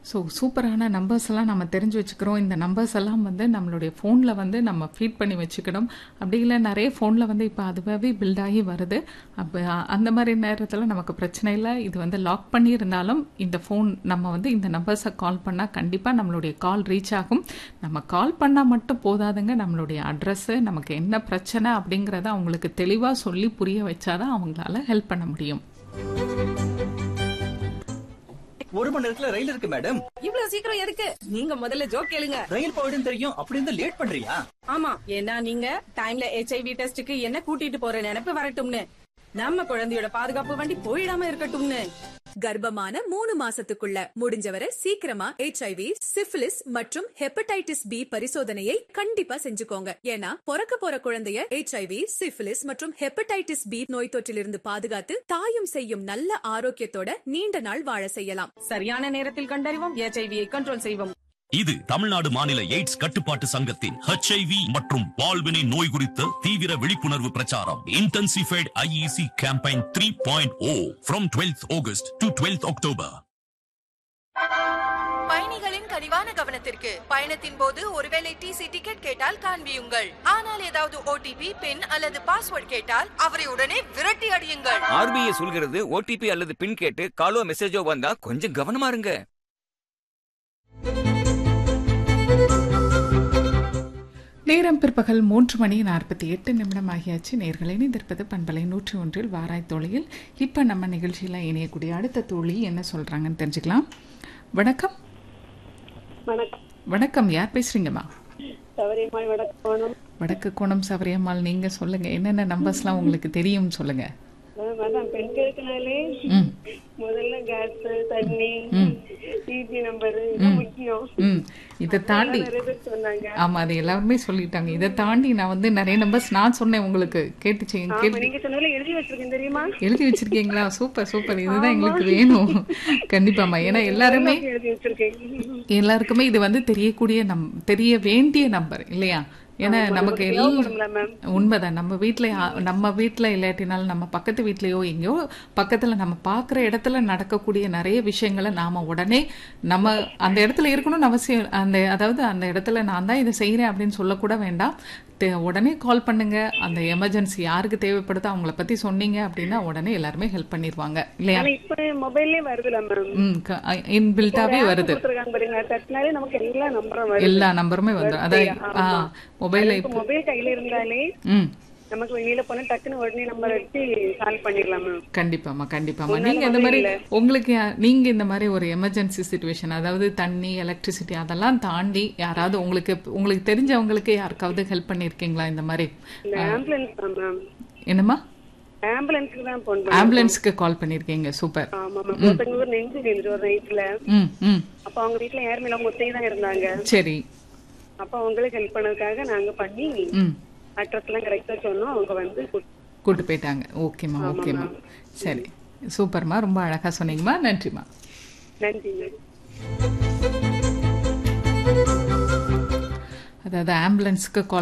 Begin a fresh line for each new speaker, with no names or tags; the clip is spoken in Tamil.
ஸோ சூப்பரான நம்பர்ஸ் எல்லாம் நம்ம தெரிஞ்சு வச்சுக்கிறோம். இந்த நம்பர்ஸ் எல்லாம் வந்து நம்மளுடைய ஃபோனில் வந்து நம்ம ஃபீட் பண்ணி வச்சுக்கணும். அப்படி இல்லை நிறைய ஃபோனில் வந்து இப்போ அதுவாகவே பில்ட் ஆகி வருது. அப்போ அந்த மாதிரி நேரத்தில் நமக்கு பிரச்சனை இல்லை. இது வந்து லாக் பண்ணியிருந்தாலும் இந்த ஃபோன் நம்ம வந்து இந்த நம்பர்ஸை கால் பண்ணால் கண்டிப்பாக நம்மளுடைய கால் ரீச் ஆகும். நம்ம கால் பண்ணால் மட்டும் போதாதுங்க, நம்மளுடைய அட்ரஸ்ஸு, நமக்கு என்ன பிரச்சனை அப்படிங்கிறத அவங்களுக்கு தெளிவாக சொல்லி புரிய வச்சாதான் அவங்களால ஹெல்ப் பண்ண முடியும்.
ஒரு மணி நேரத்துல ரயில் இருக்கு மேடம்.
இவ்வளவு சீக்கிரம் எதுக்கு? நீங்க முதல்ல ஜோக் கேளுங்க.
ரயில் போயிடும் தெரியும், அப்படி இருந்தா லேட் பண்றியா?
ஆமா, ஏன்னா நீங்க டைம்ல HIV டெஸ்டுக்கு என்ன கூட்டிட்டு போற நினைப்பு வரட்டும்னு, நம்ம குழந்தையோட பாதுகாப்பு வண்டி போயிடாம இருக்கட்டும்னு.
கர்ப்பமான 3 மாசத்துக்குள்ள முடிஞ்சவரை சீக்கிரமா HIV, சிஃபிலிஸ் மற்றும் ஹெப்படைட்டிஸ் B பரிசோதனையை கண்டிப்பா செஞ்சுக்கோங்க. ஏன்னா பிறக்க போற குழந்தைய HIV, சிஃபிலிஸ் மற்றும் ஹெப்படைட்டிஸ் B நோய் தொற்றிலிருந்து பாதுகாத்து தாயும் செய்யும் நல்ல ஆரோக்கியத்தோட நீண்ட நாள் வாழ செய்யலாம்.
சரியான நேரத்தில் கண்டறிவோம், HIVயை கண்ட்ரோல் செய்வோம்.
இது தமிழ்நாடு மாநில எய்ட்ஸ் கட்டுப்பாட்டு சங்கத்தின் HIV மற்றும் பால்வினை நோய் குறித்த தீவிர விழிப்புணர்வு பிரச்சாரம். Intensified IEC campaign 3.0 from 12th August to 12th October.
பயணிகளின் கனிவான கவனத்திற்கு, பயணத்தின் போது ஒருவேளை டிசி டிக்கெட் கேட்டால் காண்பியுங்கள். ஆனால் ஏதாவது OTP, பின் அல்லது பாஸ்வேர்ட் கேட்டால் அவரை உடனே விரட்டி அடியுங்கள்.
RBI சொல்கிறது OTP அல்லது பின் கேட்டு காலோ மெசேஜோ வந்தா கொஞ்சம் கவனமா இருங்க.
நேரம் பிற்பகல் 3:48 ஆகியாச்சு. நேர்களை இணைந்திருப்பது பண்பலை 101 வாராய் தோழியில். இப்போ நம்ம நிகழ்ச்சியில் இணையக்கூடிய அடுத்த தோழி என்ன சொல்றாங்கன்னு தெரிஞ்சுக்கலாம். வணக்கம். வணக்கம், யார் பேசுறீங்கம்மா? வடக்கு கோணம் சவரியம்மாள். நீங்க சொல்லுங்க, என்னென்ன நம்பர்ஸ்லாம் உங்களுக்கு தெரியும் சொல்லுங்க.
பெண்களுக்குனாலே முதல்ல கேஸ், தண்ணி, டிசி நம்பர் முக்கியம்.
இதை தாண்டி ஆமா அது எல்லாருமே சொல்லிட்டாங்க. இதை தாண்டி நான் வந்து நிறைய நம்பர்ஸ் நான் சொன்னேன், உங்களுக்கு கேட்டுச்சு. எழுதி வச்சிருக்கீங்களா? சூப்பர் சூப்பர், இதுதான் எங்களுக்கு வேணும். கண்டிப்பாமா, ஏன்னா எல்லாருக்குமே இது வந்து தெரிய வேண்டிய நம்பர் இல்லையா? ஏன்னா நமக்கு உண்மைதான். நம்ம வீட்டுல இல்லாட்டினாலும் நம்ம பக்கத்து வீட்லயோ எங்கேயோ பக்கத்துல நம்ம பாக்குற இடத்துல நடக்கக்கூடிய நிறைய விஷயங்களை நாம உடனே நம்ம அந்த இடத்துல இருக்கணும்னு அவசியம். அதாவது அந்த இடத்துல நான் தான் இதை செய்யறேன் அப்படின்னு சொல்லக்கூட வேண்டாம். உடனே கால் பண்ணுங்க. அந்த எமர்ஜென்சி யாருக்கு தேவைப்படுதோ அவங்கள பத்தி சொன்னீங்க அப்படின்னா உடனே எல்லாருமே ஹெல்ப் பண்ணிருவாங்க இல்லையா? இன்பில்ட்டாவே வருது, எல்லா நம்பருமே வந்துடும். அதான் மொபைல் கையில இருந்தாலே நமக்கு வெளியில போனா டக்குன்னு உடனே நம்பர் வச்சு கால் பண்ணிடலாம். கண்டிப்பாமா கண்டிப்பாமா. நீங்க இந்த மாதிரி நீங்க இந்த மாதிரி ஒரு எமர்ஜென்சி சிச்சுவேஷன், அதாவது தண்ணி, எலக்ட்ரிசிட்டி அதெல்லாம் தாண்டி யாராவது உங்களுக்கு தெரிஞ்சவங்களுக்கு யாருக்காவது ஹெல்ப் பண்ணிருக்கீங்களா இந்த மாதிரி? என்னமா? ஆம்புலன்ஸ்க்கு கால் பண்ணிருக்கீங்க. சூப்பர். அப்ப அவங்க வீட்டுல யாருமே ஒத்தைதான் இருந்தாங்க. சரி. அப்ப அவங்களுக்கு ஹெல்ப் பண்ணதுக்காக நாங்க பண்ணி அட்ரஸ் எல்லாம் கரெக்டா சொன்னோம். அவங்க வந்து கூட்டு போயிட்டாங்க. ஓகேமா ஓகேமா, சரி சூப்பர்மா, ரொம்ப அழகா சொன்னீங்கம்மா. நன்றிமா. நன்றி. அதாவது ஆம்புலன்ஸ்க்கு கால்